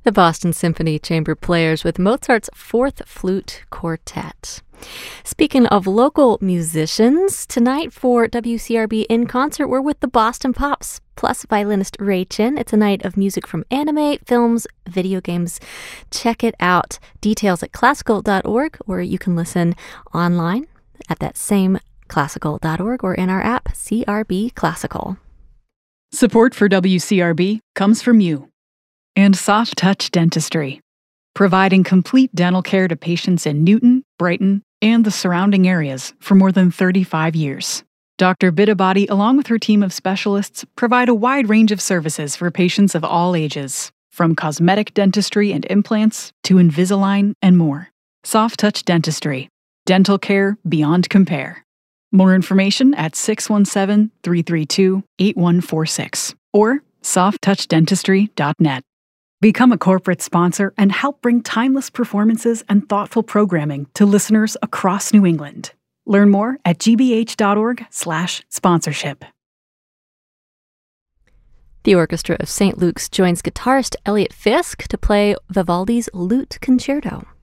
The Boston Symphony Chamber Players with Mozart's Fourth Flute Quartet. Speaking of local musicians, tonight for WCRB In Concert, we're with the Boston Pops, plus violinist Ray Chin. It's a night of music from anime, films, video games. Check it out. Details at classical.org, or you can listen online at that same classical.org or in our app, CRB Classical. Support for WCRB comes from you and Soft Touch Dentistry, providing complete dental care to patients in Newton, Brighton, and the surrounding areas for more than 35 years. Dr. Bitabadi, along with her team of specialists, provide a wide range of services for patients of all ages, from cosmetic dentistry and implants to Invisalign and more. Soft Touch Dentistry, dental care beyond compare. More information at 617-332-8146 or softtouchdentistry.net. Become a corporate sponsor and help bring timeless performances and thoughtful programming to listeners across New England. Learn more at gbh.org/sponsorship. The Orchestra of St. Luke's joins guitarist Elliot Fisk to play Vivaldi's Lute Concerto.